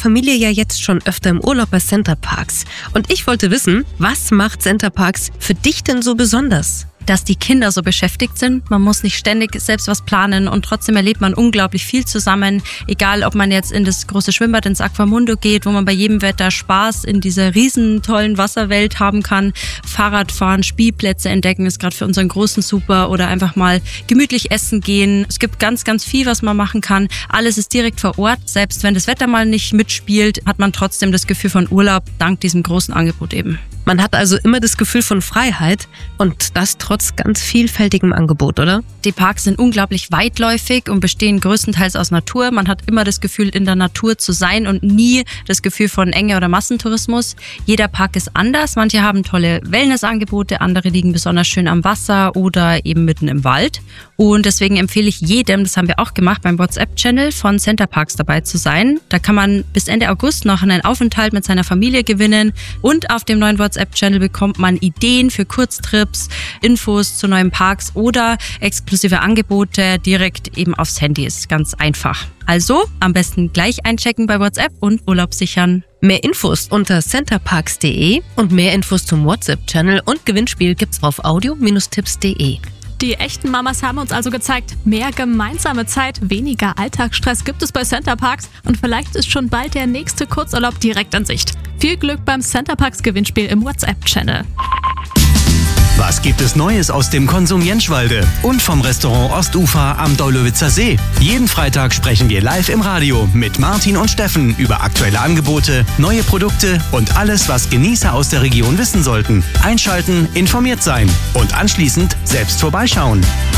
Familie ja jetzt schon öfter im Urlaub bei Center Parcs. Und ich wollte wissen, was macht Center Parcs für dich denn so besonders? Dass die Kinder so beschäftigt sind. Man muss nicht ständig selbst was planen und trotzdem erlebt man unglaublich viel zusammen. Egal, ob man jetzt in das große Schwimmbad ins Aquamundo geht, wo man bei jedem Wetter Spaß in dieser riesen tollen Wasserwelt haben kann. Fahrradfahren, Spielplätze entdecken ist gerade für unseren Großen super oder einfach mal gemütlich essen gehen. Es gibt ganz, ganz viel, was man machen kann. Alles ist direkt vor Ort. Selbst wenn das Wetter mal nicht mitspielt, hat man trotzdem das Gefühl von Urlaub, dank diesem großen Angebot eben. Man hat also immer das Gefühl von Freiheit und das trotz ganz vielfältigem Angebot, oder? Die Parks sind unglaublich weitläufig und bestehen größtenteils aus Natur. Man hat immer das Gefühl, in der Natur zu sein und nie das Gefühl von Enge oder Massentourismus. Jeder Park ist anders. Manche haben tolle Wellnessangebote, andere liegen besonders schön am Wasser oder eben mitten im Wald. Und deswegen empfehle ich jedem, das haben wir auch gemacht, beim WhatsApp-Channel von Center Parcs dabei zu sein. Da kann man bis Ende August noch einen Aufenthalt mit seiner Familie gewinnen und auf dem neuen WhatsApp-Channel bekommt man Ideen für Kurztrips, Infos zu neuen Parks oder exklusive Angebote direkt eben aufs Handy. Ist ganz einfach. Also am besten gleich einchecken bei WhatsApp und Urlaub sichern. Mehr Infos unter centerparks.de und mehr Infos zum WhatsApp-Channel und Gewinnspiel gibt's auf audio-tipps.de. Die echten Mamas haben uns also gezeigt, mehr gemeinsame Zeit, weniger Alltagsstress gibt es bei Center Parcs und vielleicht ist schon bald der nächste Kurzurlaub direkt in Sicht. Viel Glück beim Center Parcs Gewinnspiel im WhatsApp-Channel. Was gibt es Neues aus dem Konsum Jentschwalde und vom Restaurant Ostufer am Daulowitzer See? Jeden Freitag sprechen wir live im Radio mit Martin und Steffen über aktuelle Angebote, neue Produkte und alles, was Genießer aus der Region wissen sollten. Einschalten, informiert sein und anschließend selbst vorbeischauen.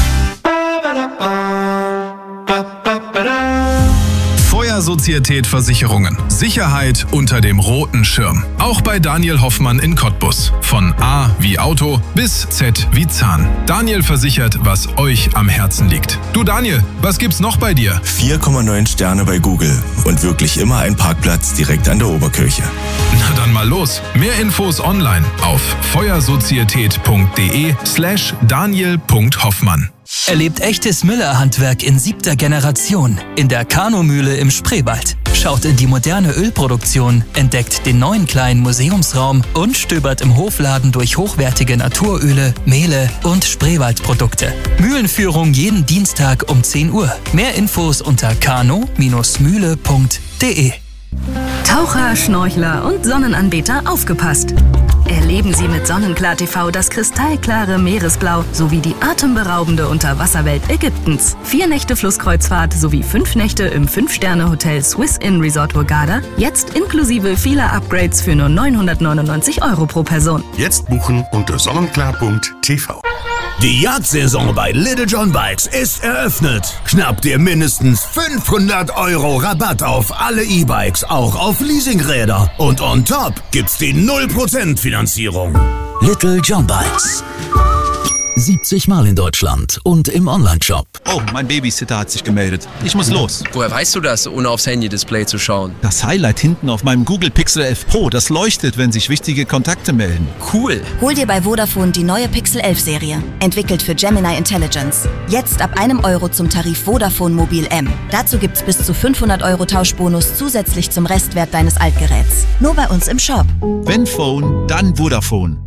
Feuersozietät Versicherungen. Sicherheit unter dem roten Schirm. Auch bei Daniel Hoffmann in Cottbus. Von A wie Auto bis Z wie Zahn. Daniel versichert, was euch am Herzen liegt. Du Daniel, was gibt's noch bei dir? 4,9 Sterne bei Google und wirklich immer ein Parkplatz direkt an der Oberkirche. Na dann mal los. Mehr Infos online auf feuersozietät.de/daniel.hoffmann. Erlebt echtes Müller-Handwerk in 7. Generation in der Kanumühle im Spreewald. Schaut in die moderne Ölproduktion, entdeckt den neuen kleinen Museumsraum und stöbert im Hofladen durch hochwertige Naturöle, Mehle und Spreewaldprodukte. Mühlenführung jeden Dienstag um 10 Uhr. Mehr Infos unter kano-mühle.de. Taucher, Schnorchler und Sonnenanbeter aufgepasst! Erleben Sie mit Sonnenklar TV das kristallklare Meeresblau sowie die atemberaubende Unterwasserwelt Ägyptens. 4 Nächte Flusskreuzfahrt sowie 5 Nächte im 5-Sterne-Hotel Swiss Inn Resort Hurghada, jetzt inklusive vieler Upgrades für nur 999 € pro Person. Jetzt buchen unter sonnenklar.tv. Die Jagdsaison bei Little John Bikes ist eröffnet. Schnapp dir mindestens 500 € Rabatt auf alle E-Bikes, auch auf Leasingräder. Und on top gibt's die 0% Finanzierung. Little John Bikes. 70 Mal in Deutschland und im Onlineshop. Oh, mein Babysitter hat sich gemeldet. Ich muss los. Woher weißt du das, ohne aufs Handy-Display zu schauen? Das Highlight hinten auf meinem Google Pixel 11 Pro, das leuchtet, wenn sich wichtige Kontakte melden. Cool. Hol dir bei Vodafone die neue Pixel 11 Serie. Entwickelt für Gemini Intelligence. Jetzt ab €1 zum Tarif Vodafone Mobil M. Dazu gibt's bis zu 500 € Tauschbonus zusätzlich zum Restwert deines Altgeräts. Nur bei uns im Shop. Wenn Phone, dann Vodafone.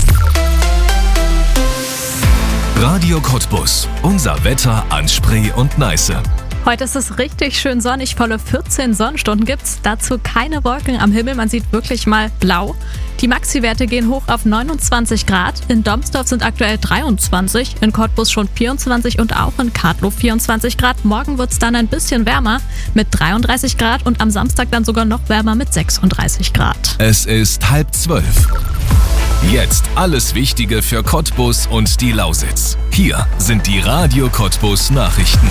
Radio Cottbus. Unser Wetter an Spree und Neiße. Heute ist es richtig schön sonnig, volle 14 Sonnenstunden gibt's. Dazu keine Wolken am Himmel, man sieht wirklich mal blau. Die Maxi-Werte gehen hoch auf 29 Grad. In Domsdorf sind aktuell 23, in Cottbus schon 24 und auch in Kadlow 24 Grad. Morgen wird's dann ein bisschen wärmer mit 33 Grad und am Samstag dann sogar noch wärmer mit 36 Grad. Es ist 11:30. Jetzt alles Wichtige für Cottbus und die Lausitz. Hier sind die Radio Cottbus Nachrichten.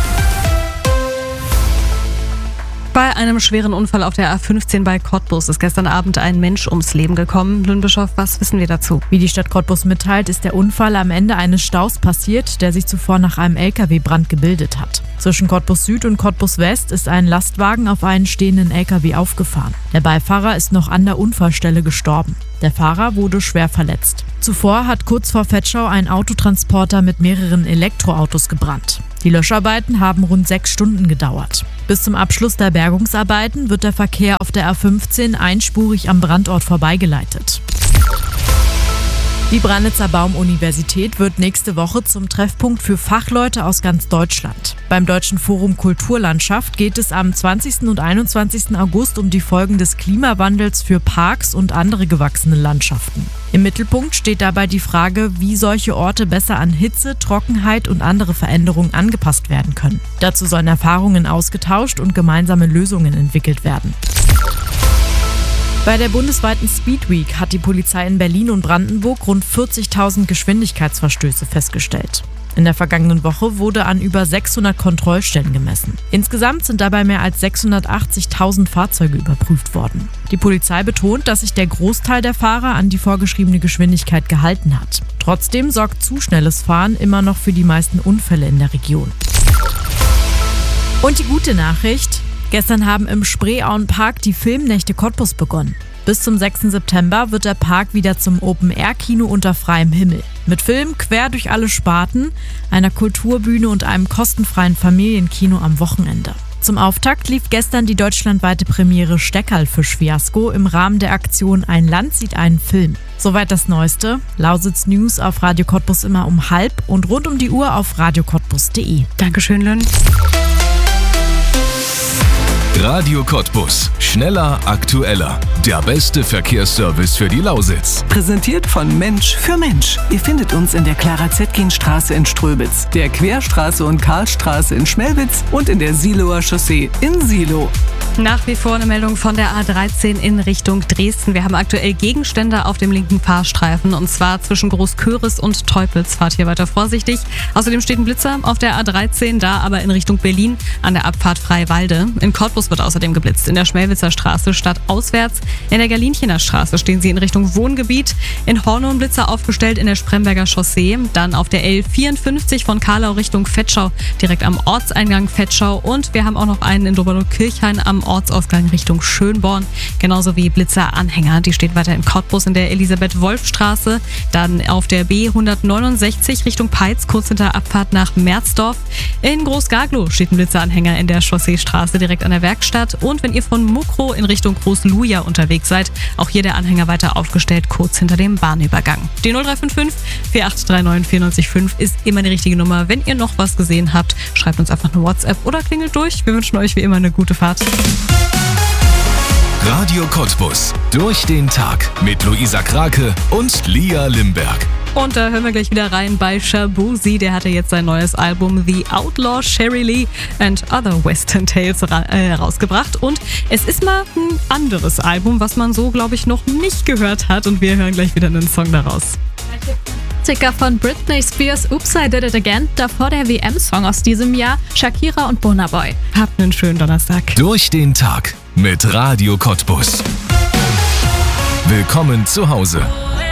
Bei einem schweren Unfall auf der A15 bei Cottbus ist gestern Abend ein Mensch ums Leben gekommen. Lünn-Bischof, was wissen wir dazu? Wie die Stadt Cottbus mitteilt, ist der Unfall am Ende eines Staus passiert, der sich zuvor nach einem LKW-Brand gebildet hat. Zwischen Cottbus Süd und Cottbus West ist ein Lastwagen auf einen stehenden LKW aufgefahren. Der Beifahrer ist noch an der Unfallstelle gestorben. Der Fahrer wurde schwer verletzt. Zuvor hat kurz vor Vetschau ein Autotransporter mit mehreren Elektroautos gebrannt. Die Löscharbeiten haben rund 6 Stunden gedauert. Bis zum Abschluss der Bergungsarbeiten wird der Verkehr auf der A15 einspurig am Brandort vorbeigeleitet. Die Brandnitzer Baum-Universität wird nächste Woche zum Treffpunkt für Fachleute aus ganz Deutschland. Beim Deutschen Forum Kulturlandschaft geht es am 20. und 21. August um die Folgen des Klimawandels für Parks und andere gewachsene Landschaften. Im Mittelpunkt steht dabei die Frage, wie solche Orte besser an Hitze, Trockenheit und andere Veränderungen angepasst werden können. Dazu sollen Erfahrungen ausgetauscht und gemeinsame Lösungen entwickelt werden. Bei der bundesweiten Speed Week hat die Polizei in Berlin und Brandenburg rund 40.000 Geschwindigkeitsverstöße festgestellt. In der vergangenen Woche wurde an über 600 Kontrollstellen gemessen. Insgesamt sind dabei mehr als 680.000 Fahrzeuge überprüft worden. Die Polizei betont, dass sich der Großteil der Fahrer an die vorgeschriebene Geschwindigkeit gehalten hat. Trotzdem sorgt zu schnelles Fahren immer noch für die meisten Unfälle in der Region. Und die gute Nachricht: Gestern haben im Spreeauen-Park die Filmnächte Cottbus begonnen. Bis zum 6. September wird der Park wieder zum Open-Air-Kino unter freiem Himmel. Mit Filmen quer durch alle Sparten, einer Kulturbühne und einem kostenfreien Familienkino am Wochenende. Zum Auftakt lief gestern die deutschlandweite Premiere Steckerlfisch-Fiasko im Rahmen der Aktion Ein Land sieht einen Film. Soweit das Neueste. Lausitz News auf Radio Cottbus immer um 12:30 und rund um die Uhr auf radiocottbus.de. Dankeschön, Lynn. Radio Cottbus. Schneller, aktueller. Der beste Verkehrsservice für die Lausitz. Präsentiert von Mensch für Mensch. Ihr findet uns in der Clara-Zetkin-Straße in Ströbitz, der Querstraße und Karlstraße in Schmelwitz und in der Siloer Chaussee in Silo. Nach wie vor eine Meldung von der A13 in Richtung Dresden. Wir haben aktuell Gegenstände auf dem linken Fahrstreifen und zwar zwischen Großköris und Teupitz. Fahrt hier weiter vorsichtig. Außerdem steht ein Blitzer auf der A13, da aber in Richtung Berlin an der Abfahrt Freiwalde. In Cottbus wird außerdem geblitzt. In der Schmelwitzer Straße stadtauswärts. In der Galinchener Straße stehen sie in Richtung Wohngebiet. In Hornum Blitzer aufgestellt in der Spremberger Chaussee. Dann auf der L54 von Karlau Richtung Vetschau, direkt am Ortseingang Vetschau. Und wir haben auch noch einen in Doberlo-Kirchhain am Ortsausgang Richtung Schönborn. Genauso wie Blitzeranhänger. Die steht weiter in Cottbus in der Elisabeth-Wolf-Straße. Dann auf der B169 Richtung Peitz, kurz hinter Abfahrt nach Merzdorf. In Großgaglow steht ein Blitzeranhänger in der Chausseestraße direkt an der Werkstatt. Und wenn ihr von Mukro in Richtung Großluja unterwegs seid, auch hier der Anhänger weiter aufgestellt, kurz hinter dem Bahnübergang. Die 0355 4839 945 ist immer die richtige Nummer. Wenn ihr noch was gesehen habt, schreibt uns einfach eine WhatsApp oder klingelt durch. Wir wünschen euch wie immer eine gute Fahrt. Radio Cottbus. Durch den Tag mit Luisa Krake und Lia Limberg. Und da hören wir gleich wieder rein bei Shabuzi. Der hatte jetzt sein neues Album The Outlaw Sherry Lee and Other Western Tales rausgebracht. Und es ist mal ein anderes Album, was man so, glaube ich, noch nicht gehört hat. Und wir hören gleich wieder einen Song daraus. Klassiker von Britney Spears, Oops, I Did It Again. Davor der WM-Song aus diesem Jahr, Shakira und Burna Boy. Habt einen schönen Donnerstag. Durch den Tag mit Radio Cottbus. Willkommen zu Hause.